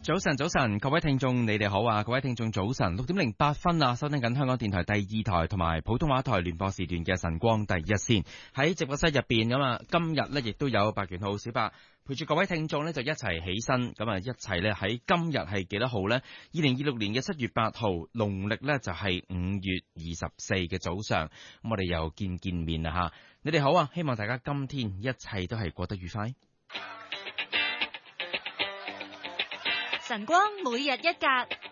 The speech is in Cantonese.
早晨，各位聽眾你哋好啊！各位聽眾早晨，6:08啊，收聽緊香港電台第2台同埋普通話台聯播時段嘅晨光第一線。喺直播室入邊咁啊，今日呢亦都有白權浩小白陪住各位聽眾呢就一齊起身，咁啊一齊呢喺今日係幾多號呢？2026年嘅7月8號，農曆呢就係5月24嘅早上，咁我哋又見面啦吓！你哋好啊，希望大家今天一切都係過得愉快。 晨光每日一格，